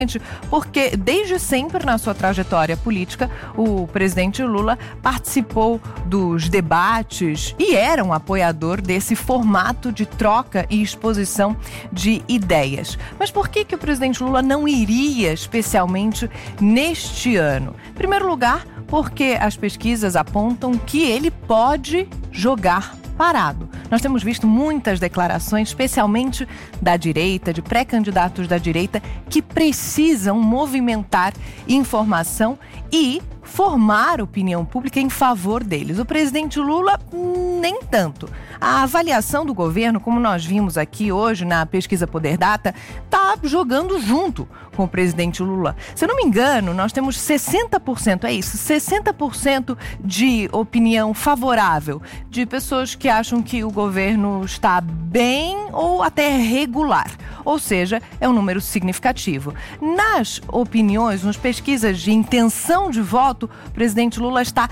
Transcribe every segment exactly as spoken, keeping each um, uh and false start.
porque desde sempre na sua trajetória política, o presidente Lula participou dos debates e era um apoiador desse formato de troca e exposição de ideias. Mas por que que o presidente Lula não iria especialmente neste ano? Em primeiro lugar, porque as pesquisas apontam que ele pode jogar parado. Nós temos visto muitas declarações, especialmente da direita, de pré-candidatos da direita, que precisam movimentar informação e formar opinião pública em favor deles. O presidente Lula, nem tanto. A avaliação do governo, como nós vimos aqui hoje na pesquisa Poder Data, está jogando junto com o presidente Lula. Se eu não me engano, nós temos sessenta por cento, é isso, sessenta por cento de opinião favorável, de pessoas que acham que o governo está bem ou até regular. Ou seja, é um número significativo. Nas opiniões, nas pesquisas de intenção de voto, o presidente Lula está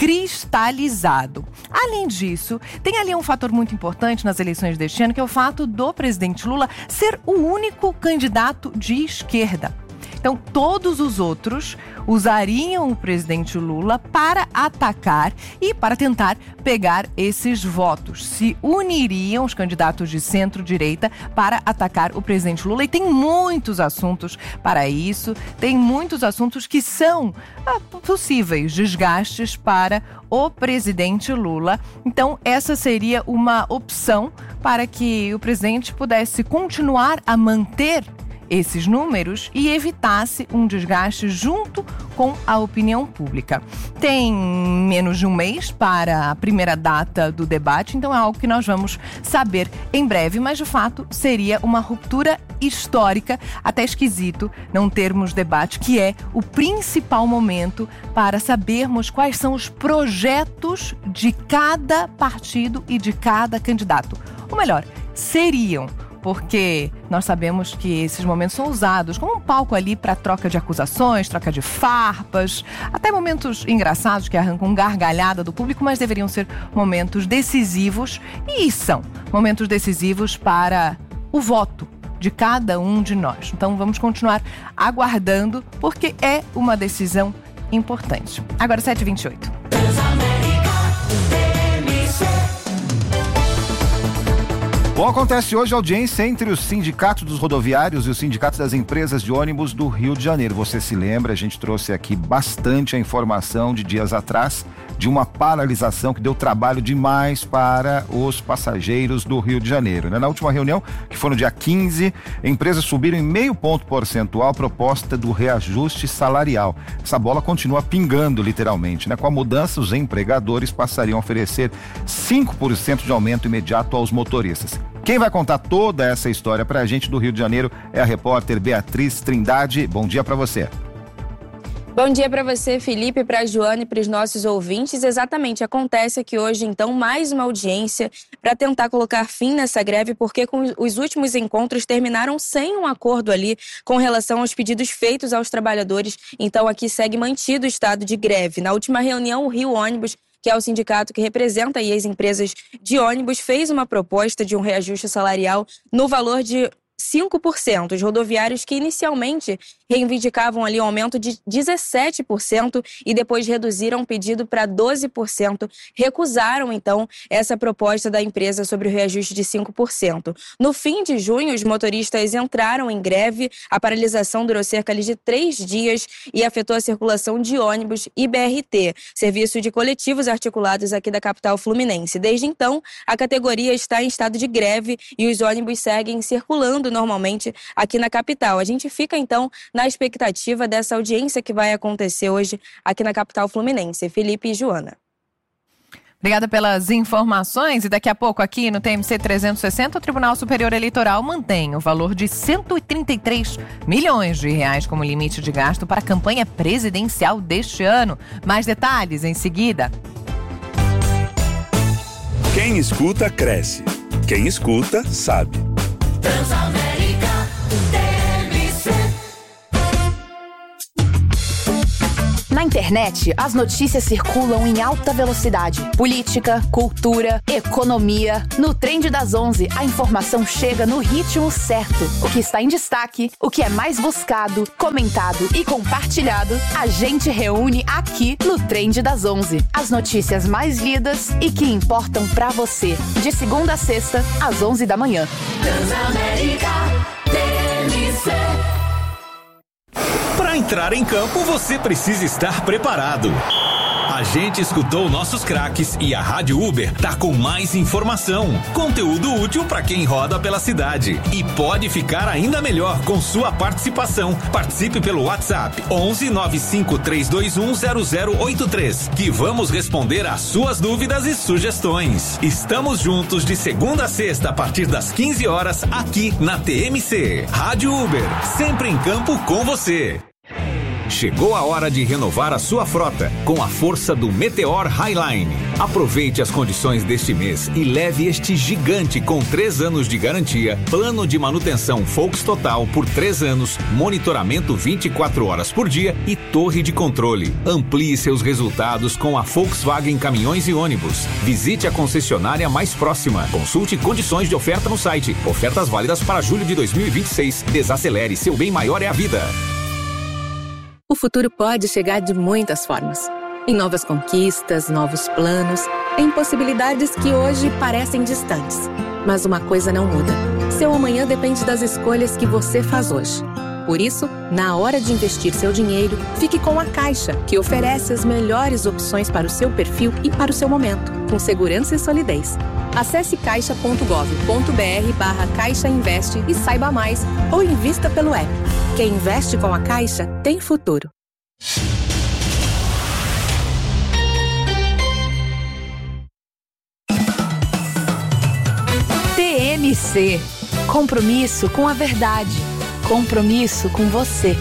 cristalizado. Além disso, tem ali um fator muito importante nas eleições deste ano, que é o fato do presidente Lula ser o único candidato de esquerda. Então, todos os outros usariam o presidente Lula para atacar e para tentar pegar esses votos. Se uniriam os candidatos de centro-direita para atacar o presidente Lula. E tem muitos assuntos para isso, tem muitos assuntos que são ah, possíveis desgastes para o presidente Lula. Então, essa seria uma opção para que o presidente pudesse continuar a manter esses números e evitasse um desgaste junto com a opinião pública. Tem menos de um mês para a primeira data do debate, então é algo que nós vamos saber em breve, mas de fato seria uma ruptura histórica, até esquisito não termos debate, que é o principal momento para sabermos quais são os projetos de cada partido e de cada candidato. Ou melhor, seriam, porque nós sabemos que esses momentos são usados como um palco ali para troca de acusações, troca de farpas, até momentos engraçados que arrancam gargalhada do público, mas deveriam ser momentos decisivos, e são momentos decisivos para o voto de cada um de nós. Então vamos continuar aguardando, porque é uma decisão importante. Agora sete e vinte e oito. Bom, acontece hoje a audiência entre o Sindicato dos Rodoviários e o Sindicato das Empresas de Ônibus do Rio de Janeiro. Você se lembra, a gente trouxe aqui bastante a informação de dias atrás de uma paralisação que deu trabalho demais para os passageiros do Rio de Janeiro, né? Na última reunião, que foi no dia quinze, empresas subiram em meio ponto percentual a proposta do reajuste salarial. Essa bola continua pingando, literalmente, né? Com a mudança, os empregadores passariam a oferecer cinco por cento de aumento imediato aos motoristas. Quem vai contar toda essa história pra gente do Rio de Janeiro é a repórter Beatriz Trindade. Bom dia pra você. Bom dia para você, Felipe, para a Joana e para os nossos ouvintes. Exatamente, acontece aqui hoje, então, mais uma audiência para tentar colocar fim nessa greve, porque com os últimos encontros terminaram sem um acordo ali com relação aos pedidos feitos aos trabalhadores. Então, aqui segue mantido o estado de greve. Na última reunião, o Rio Ônibus, que é o sindicato que representa aí as empresas de ônibus, fez uma proposta de um reajuste salarial no valor de cinco por cento. Os rodoviários que inicialmente reivindicavam ali um aumento de dezessete por cento e depois reduziram o pedido para doze por cento, recusaram então essa proposta da empresa sobre o reajuste de cinco por cento. No fim de junho, os motoristas entraram em greve, a paralisação durou cerca de três dias e afetou a circulação de ônibus e B R T, serviço de coletivos articulados aqui da capital fluminense. Desde então, a categoria está em estado de greve e os ônibus seguem circulando normalmente aqui na capital. A gente fica então na expectativa dessa audiência que vai acontecer hoje aqui na capital fluminense. Felipe e Joana. Obrigada pelas informações. E daqui a pouco aqui no T M C trezentos e sessenta, o Tribunal Superior Eleitoral mantém o valor de cento e trinta e três milhões de reais como limite de gasto para a campanha presidencial deste ano. Mais detalhes em seguida. Quem escuta, cresce. Quem escuta, sabe. Transamérica T M C. Na internet, as notícias circulam em alta velocidade. Política, cultura, economia. No Trend das onze, a informação chega no ritmo certo. O que está em destaque, o que é mais buscado, comentado e compartilhado, a gente reúne aqui no Trend das onze. As notícias mais lidas e que importam pra você. De segunda a sexta, às onze da manhã. Transamérica T M C. Para entrar em campo, você precisa estar preparado. A gente escutou nossos craques e a Rádio Uber tá com mais informação, conteúdo útil para quem roda pela cidade. E pode ficar ainda melhor com sua participação. Participe pelo WhatsApp onze nove cinco três dois um zero zero oito três, que vamos responder às suas dúvidas e sugestões. Estamos juntos de segunda a sexta a partir das quinze horas aqui na T M C. Rádio Uber, sempre em campo com você. Chegou a hora de renovar a sua frota com a força do Meteor Highline. Aproveite as condições deste mês e leve este gigante com três anos de garantia, plano de manutenção Volks Total por três anos, monitoramento vinte e quatro horas por dia e torre de controle. Amplie seus resultados com a Volkswagen Caminhões e Ônibus. Visite a concessionária mais próxima. Consulte condições de oferta no site. Ofertas válidas para julho de dois mil e vinte e seis. Desacelere, seu bem maior é a vida. O futuro pode chegar de muitas formas. Em novas conquistas, novos planos, em possibilidades que hoje parecem distantes. Mas uma coisa não muda. Seu amanhã depende das escolhas que você faz hoje. Por isso, na hora de investir seu dinheiro, fique com a Caixa, que oferece as melhores opções para o seu perfil e para o seu momento, com segurança e solidez. Acesse caixa ponto gov ponto br barra Caixa Investe e saiba mais, ou invista pelo app. Quem investe com a Caixa tem futuro. T M C. Compromisso com a verdade. Compromisso com você.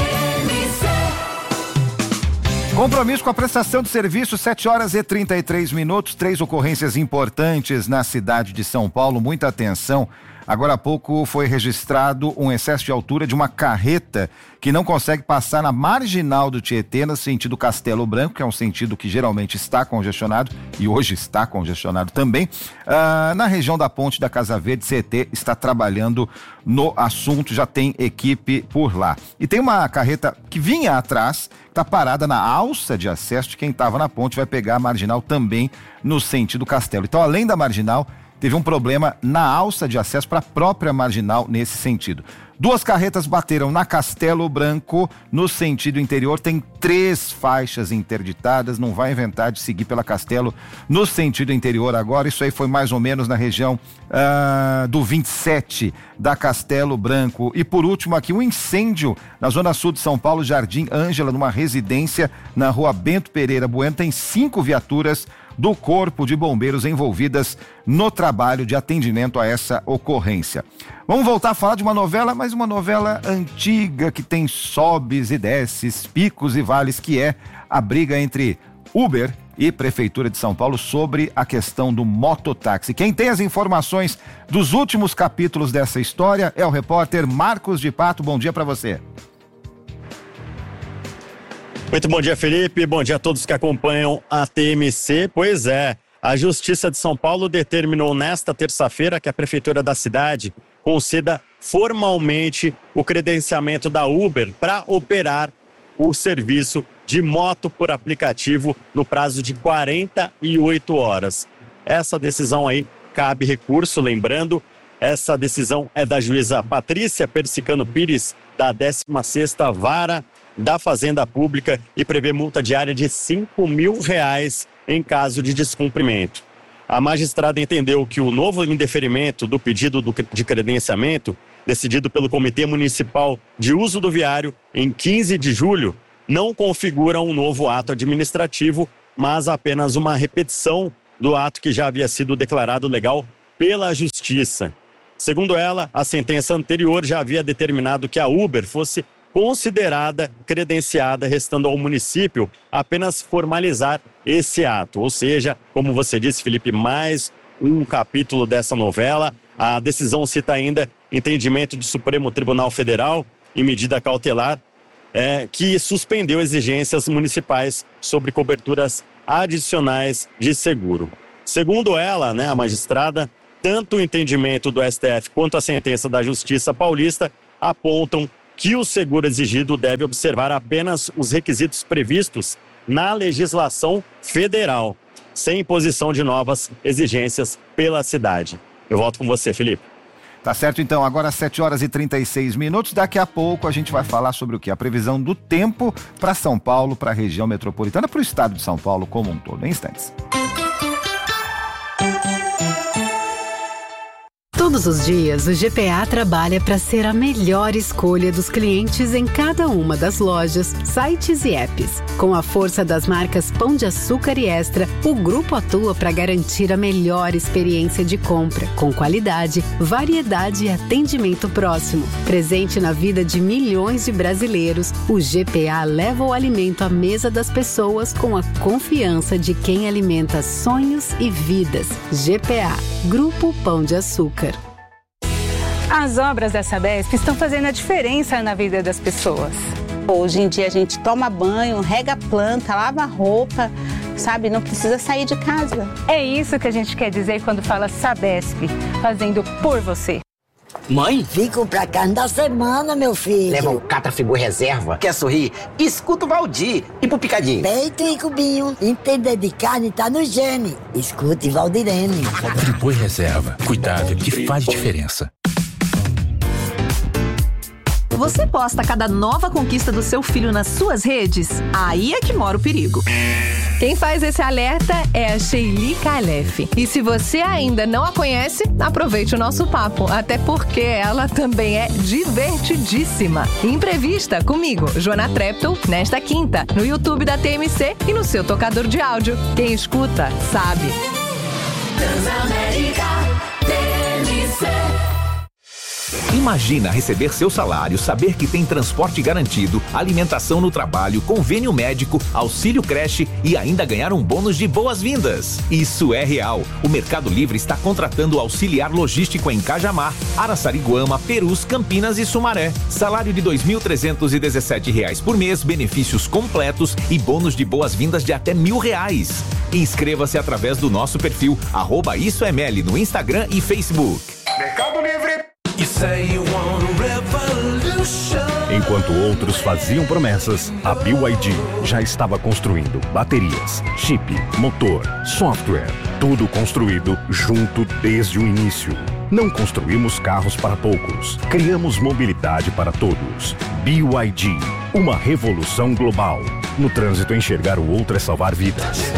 Compromisso com a prestação de serviço, sete horas e trinta e três minutos, três ocorrências importantes na cidade de São Paulo, muita atenção. Agora há pouco foi registrado um excesso de altura de uma carreta que não consegue passar na marginal do Tietê, no sentido Castelo Branco, que é um sentido que geralmente está congestionado e hoje está congestionado também. Ah, na região da Ponte da Casa Verde, C E T está trabalhando no assunto, já tem equipe por lá. E tem uma carreta que vinha atrás, está parada na alça de acesso de quem estava na ponte, vai pegar a marginal também no sentido Castelo. Então, além da marginal, teve um problema na alça de acesso para a própria marginal nesse sentido. Duas carretas bateram na Castelo Branco, no sentido interior, tem três faixas interditadas, não vai inventar de seguir pela Castelo no sentido interior agora. Isso aí foi mais ou menos na região uh, do vinte e sete da Castelo Branco. E por último aqui, um incêndio na zona sul de São Paulo, Jardim Ângela, numa residência na rua Bento Pereira Bueno. Tem cinco viaturas do Corpo de Bombeiros envolvidas no trabalho de atendimento a essa ocorrência. Vamos voltar a falar de uma novela, mas uma novela antiga que tem sobes e desces, picos e vales, que é a briga entre Uber e Prefeitura de São Paulo sobre a questão do mototáxi. Quem tem as informações dos últimos capítulos dessa história é o repórter Marcos de Pato. Bom dia para você. Muito bom dia, Felipe. Bom dia a todos que acompanham a T M C. Pois é, a Justiça de São Paulo determinou nesta terça-feira que a Prefeitura da cidade conceda formalmente o credenciamento da Uber para operar o serviço de moto por aplicativo no prazo de quarenta e oito horas. Essa decisão aí cabe recurso, lembrando, essa decisão é da juíza Patrícia Persicano Pires, da décima sexta Vara da Fazenda Pública, e prevê multa diária de cinco mil reais em caso de descumprimento. A magistrada entendeu que o novo indeferimento do pedido de credenciamento, decidido pelo Comitê Municipal de Uso do Viário em quinze de julho, não configura um novo ato administrativo, mas apenas uma repetição do ato que já havia sido declarado legal pela Justiça. Segundo ela, a sentença anterior já havia determinado que a Uber fosse considerada credenciada, restando ao município apenas formalizar esse ato. Ou seja, como você disse, Felipe, mais um capítulo dessa novela. A decisão cita ainda entendimento do Supremo Tribunal Federal em medida cautelar é, que suspendeu exigências municipais sobre coberturas adicionais de seguro. Segundo ela, né, a magistrada, tanto o entendimento do S T F quanto a sentença da Justiça Paulista apontam que o seguro exigido deve observar apenas os requisitos previstos na legislação federal, sem imposição de novas exigências pela cidade. Eu volto com você, Felipe. Tá certo, então, agora às sete horas e trinta e seis minutos, daqui a pouco a gente vai falar sobre o quê? A previsão do tempo para São Paulo, para a região metropolitana, para o estado de São Paulo como um todo. Em instantes. Todos os dias, o G P A trabalha para ser a melhor escolha dos clientes em cada uma das lojas, sites e apps. Com a força das marcas Pão de Açúcar e Extra, o grupo atua para garantir a melhor experiência de compra, com qualidade, variedade e atendimento próximo. Presente na vida de milhões de brasileiros, o G P A leva o alimento à mesa das pessoas com a confiança de quem alimenta sonhos e vidas. G P A, Grupo Pão de Açúcar. As obras da Sabesp estão fazendo a diferença na vida das pessoas. Hoje em dia a gente toma banho, rega a planta, lava a roupa, sabe? Não precisa sair de casa. É isso que a gente quer dizer quando fala Sabesp, fazendo por você. Mãe? Fico pra carne da semana, meu filho. Leva o Catrafigu Reserva. Quer sorrir? Escuta o Valdir. E pro Picadinho? Peito e cubinho. Entender de carne tá no gene. Escute Valdirene. Friboi Reserva. Cuidado que faz diferença. Você posta cada nova conquista do seu filho nas suas redes? Aí é que mora o perigo. Quem faz esse alerta é a Sheili Calef. E se você ainda não a conhece, aproveite o nosso papo, até porque ela também é divertidíssima. Imprevista comigo, Joana Treptow, nesta quinta, no YouTube da T M C e no seu tocador de áudio. Quem escuta, sabe. Transamérica T M C. Imagina receber seu salário, saber que tem transporte garantido, alimentação no trabalho, convênio médico, auxílio creche e ainda ganhar um bônus de boas-vindas. Isso é real. O Mercado Livre está contratando auxiliar logístico em Cajamar, Araçariguama, Perus, Campinas e Sumaré. Salário de dois mil trezentos e dezessete reais por mês, benefícios completos e bônus de boas-vindas de até mil reais. Inscreva-se através do nosso perfil arroba Isso é Meli no Instagram e Facebook. Mercado Livre. Enquanto outros faziam promessas, a B Y D já estava construindo baterias, chip, motor, software, tudo construído junto desde o início. Não construímos carros para poucos, criamos mobilidade para todos. B Y D, uma revolução global. No trânsito, enxergar o outro é salvar vidas.